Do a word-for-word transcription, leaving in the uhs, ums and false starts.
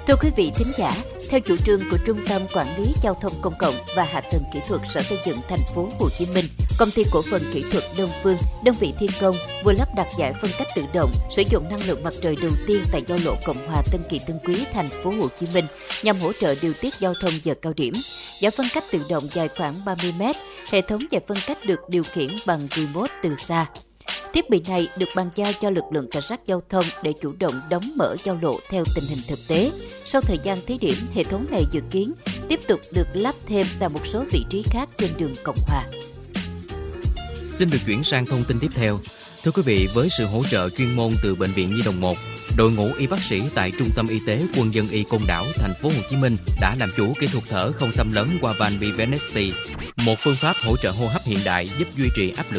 Thưa quý vị thính giả, theo chủ trương của Trung tâm Quản lý Giao thông Công cộng và Hạ tầng Kỹ thuật Sở Xây dựng Thành phố Hồ Chí Minh, Công ty Cổ phần Kỹ thuật Đông Phương, đơn vị thi công vừa lắp đặt giải phân cách tự động sử dụng năng lượng mặt trời đầu tiên tại giao lộ Cộng Hòa Tân Kỳ Tân Quý, Thành phố Hồ Chí Minh nhằm hỗ trợ điều tiết giao thông giờ cao điểm. Giải phân cách tự động dài khoảng ba mươi mét, hệ thống giải phân cách được điều khiển bằng remote từ xa. Thiết bị này được bàn giao cho lực lượng cảnh sát giao thông để chủ động đóng mở giao lộ theo tình hình thực tế. Sau thời gian thí điểm, hệ thống này dự kiến tiếp tục được lắp thêm tại một số vị trí khác trên đường Cộng Hòa. Xin được chuyển sang thông tin tiếp theo. Thưa quý vị, với sự hỗ trợ chuyên môn từ Bệnh viện Nhi đồng một, đội ngũ y bác sĩ tại Trung tâm Y tế Quân dân y Côn Đảo, Thành phố Hồ Chí Minh đã làm chủ kỹ thuật thở không xâm lấn qua van Bivensity, một phương pháp hỗ trợ hô hấp hiện đại giúp duy trì áp lực